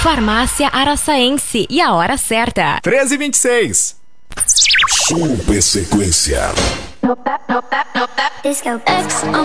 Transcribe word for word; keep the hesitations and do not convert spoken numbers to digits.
Farmácia Araçaense e a hora certa. treze e vinte e seis. Super Sequência. Disco X